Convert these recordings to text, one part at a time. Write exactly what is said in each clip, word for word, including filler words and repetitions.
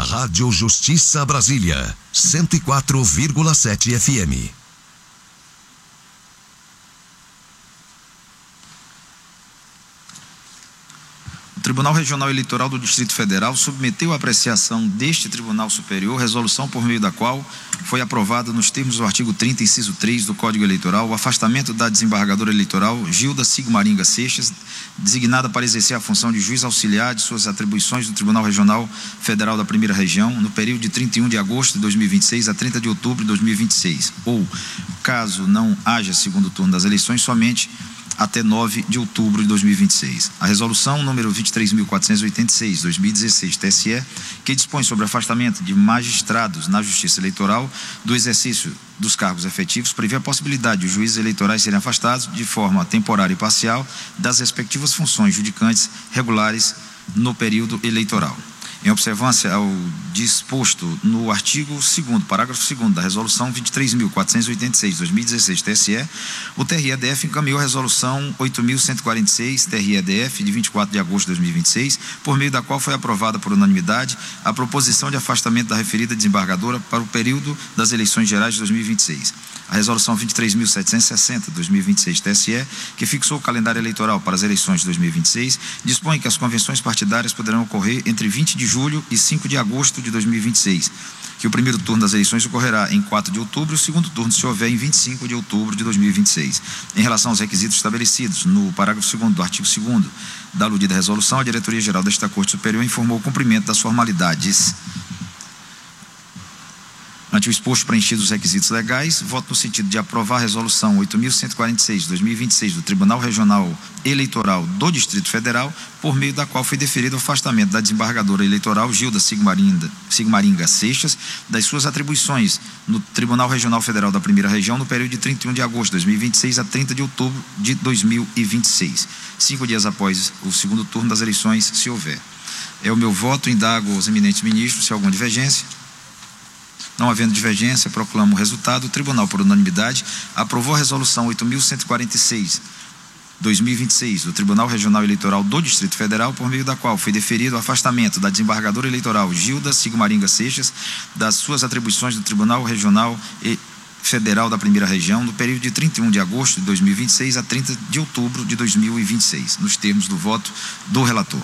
Rádio Justiça Brasília, cento e quatro vírgula sete F M. O Tribunal Regional Eleitoral do Distrito Federal submeteu à apreciação deste Tribunal Superior resolução por meio da qual foi aprovado nos termos do artigo trinta, inciso três do Código Eleitoral, o afastamento da desembargadora eleitoral Gilda Sigmaringa Seixas, designada para exercer a função de juiz auxiliar de suas atribuições do Tribunal Regional Federal da Primeira Região, no período de trinta e um de agosto de dois mil e vinte e seis a trinta de outubro de dois mil e vinte e seis, ou, caso não haja segundo turno das eleições, somente até nove de outubro de dois mil e vinte e seis. A resolução número vinte e três mil quatrocentos e oitenta e seis, dois mil e dezesseis, T S E, que dispõe sobre o afastamento de magistrados na Justiça Eleitoral do exercício dos cargos efetivos, prevê a possibilidade de os juízes eleitorais serem afastados de forma temporária e parcial das respectivas funções judicantes regulares no período eleitoral. Em observância ao disposto no artigo segundo, parágrafo segundo da resolução vinte e três mil quatrocentos e oitenta e seis, dois mil e dezesseis, T S E, o T R E D F encaminhou a resolução oito mil cento e quarenta e seis, T R E D F, de vinte e quatro de agosto de dois mil e vinte e seis, por meio da qual foi aprovada por unanimidade a proposição de afastamento da referida desembargadora para o período das eleições gerais de dois mil e vinte e seis. A resolução vinte e três mil setecentos e sessenta, dois mil e vinte e seis, T S E, que fixou o calendário eleitoral para as eleições de dois mil e vinte e seis, dispõe que as convenções partidárias poderão ocorrer entre vinte de julho e cinco de agosto de dois mil e vinte e seis, que o primeiro turno das eleições ocorrerá em quatro de outubro e o segundo turno, se houver, em vinte e cinco de outubro de dois mil e vinte e seis. Em relação aos requisitos estabelecidos no parágrafo segundo do artigo segundo da aludida resolução, a Diretoria-Geral desta Corte Superior informou o cumprimento das formalidades. Ante o exposto preenchido os requisitos legais, voto no sentido de aprovar a resolução oito mil cento e quarenta e seis, dois mil e vinte e seis do Tribunal Regional Eleitoral do Distrito Federal, por meio da qual foi deferido o afastamento da desembargadora eleitoral Gilda Sigmaringa, Sigmaringa Seixas das suas atribuições no Tribunal Regional Federal da Primeira Região no período de trinta e um de agosto de dois mil e vinte e seis a trinta de outubro de dois mil e vinte e seis, cinco dias após o segundo turno das eleições, se houver. É o meu voto, indago aos eminentes ministros se há alguma divergência. Não havendo divergência, proclamo o resultado. O Tribunal, por unanimidade, aprovou a resolução oito mil cento e quarenta e seis, dois mil e vinte e seis, do Tribunal Regional Eleitoral do Distrito Federal, por meio da qual foi deferido o afastamento da desembargadora eleitoral Gilda Sigmaringa Seixas das suas atribuições do Tribunal Regional Federal da Primeira Região no período de trinta e um de agosto de dois mil e vinte e seis a trinta de outubro de dois mil e vinte e seis, nos termos do voto do relator.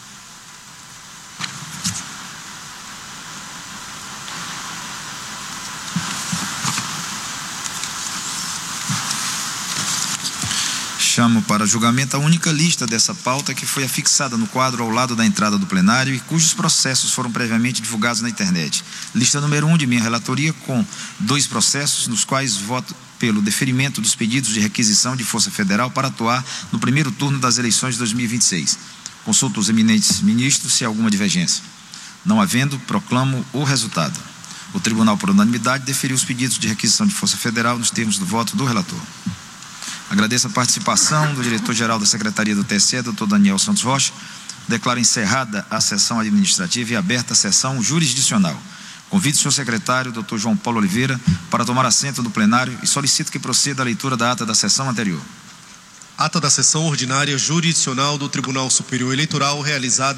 Chamo para julgamento a única lista dessa pauta que foi afixada no quadro ao lado da entrada do plenário e cujos processos foram previamente divulgados na internet. Lista número um de minha relatoria, com dois processos nos quais voto pelo deferimento dos pedidos de requisição de Força Federal para atuar no primeiro turno das eleições de dois mil e vinte e seis. Consulto os eminentes ministros se há alguma divergência. Não havendo, proclamo o resultado. O Tribunal, por unanimidade, deferiu os pedidos de requisição de Força Federal nos termos do voto do relator. Agradeço a participação do diretor-geral da Secretaria do T S E, doutor Daniel Santos Rocha. Declaro encerrada a sessão administrativa e aberta a sessão jurisdicional. Convido o senhor secretário, doutor João Paulo Oliveira, para tomar assento no plenário e solicito que proceda a leitura da ata da sessão anterior. Ata da sessão ordinária jurisdicional do Tribunal Superior Eleitoral realizada